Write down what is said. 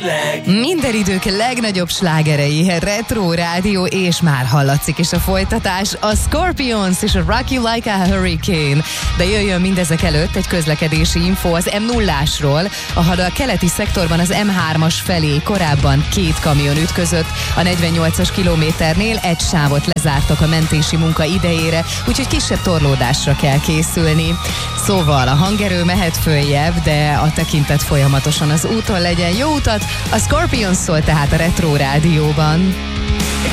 Minden idők legnagyobb slágerei, Retro Rádió, és már hallatszik is a folytatás, a Scorpions és a Rock You Like a Hurricane. De jöjjön mindezek előtt egy közlekedési info az M0-ásról, ahol a keleti szektorban az M3-as felé korábban 2 kamion ütközött, a 48-as kilométernél egy sávot lezártak a mentési munka idejére, úgyhogy kisebb torlódásra kell készülni. Szóval a hangerő mehet följebb, de a tekintet folyamatosan az úton legyen. Jó utat! A Scorpions szól tehát a Retro Rádióban.